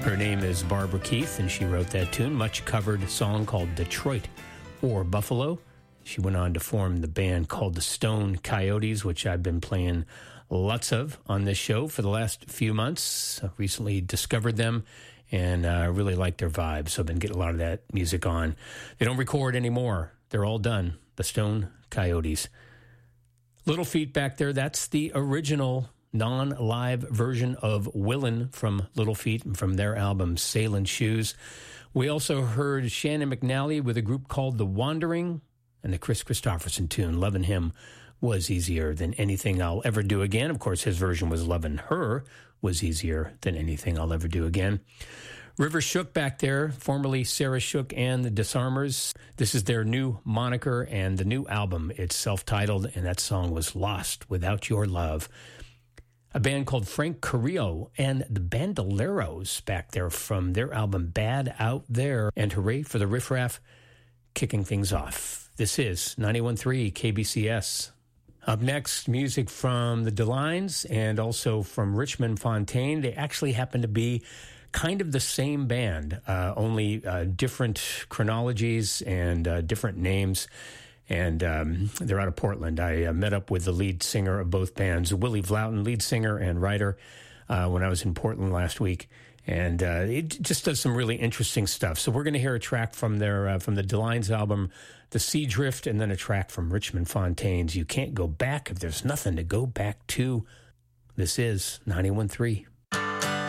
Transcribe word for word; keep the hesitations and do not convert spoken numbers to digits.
Her name is Barbara Keith, and she wrote that tune, much covered song called Detroit or Buffalo. She went on to form the band called the Stone Coyotes, which I've been playing lots of on this show for the last few months. I recently discovered them and uh, really like their vibe, so I've been getting a lot of that music on. They don't record anymore. They're all done. The Stone Coyotes. Little Feat back there, that's the original non-live version of Willin' from Little Feat and from their album Sailin' Shoes. We also heard Shannon McNally with a group called The Wandering, and the Chris Christopherson tune, Lovin' Him Was Easier Than Anything I'll Ever Do Again. Of course, his version was Lovin' Her Was Easier Than Anything I'll Ever Do Again. River Shook back there, formerly Sarah Shook and the Disarmers. This is their new moniker and the new album. It's self-titled, and that song was Lost Without Your Love. A band called Frank Carrillo and the Bandoleros back there from their album Bad Out There. And hooray for the Riff Raff kicking things off. This is ninety-one point three K B C S. Up next, music from the DeLines and also from Richmond Fontaine. They actually happen to be kind of the same band, uh, only uh, different chronologies and uh, different names. And um, they're out of Portland. I uh, met up with the lead singer of both bands, Willie Vlouten, lead singer and writer, uh, when I was in Portland last week. And uh, it just does some really interesting stuff. So we're going to hear a track from their uh, from the DeLines album, The Sea Drift, and then a track from Richmond Fontaine's You Can't Go Back If There's Nothing to Go Back To. This is ninety-one point three.